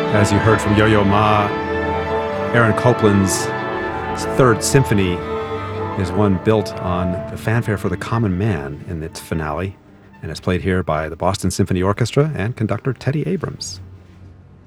As you heard from Yo-Yo Ma, Aaron Copland's Third Symphony is one built on the fanfare for the common man in its finale, and is played here by the Boston Symphony Orchestra and conductor Teddy Abrams.